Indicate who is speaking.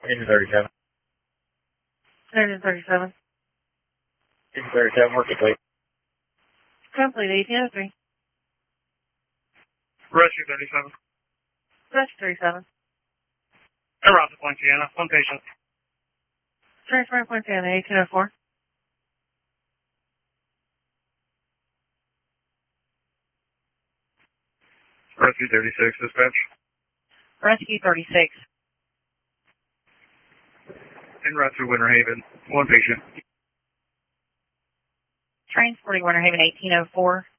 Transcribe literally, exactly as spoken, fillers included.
Speaker 1: Engine thirty-seven.
Speaker 2: Engine thirty-seven.
Speaker 1: Engine thirty-seven, work complete.
Speaker 2: Complete, eighteen oh three.
Speaker 3: Rescue thirty-seven.
Speaker 2: Rescue thirty-seven.
Speaker 3: Around Poinciana, one patient.
Speaker 2: Transfer Poinciana, eighteen oh four.
Speaker 3: Rescue thirty-six, dispatch.
Speaker 2: Rescue thirty-six.
Speaker 3: En route to Winter Haven, one patient.
Speaker 2: Transporting Winter Haven, eighteen oh four.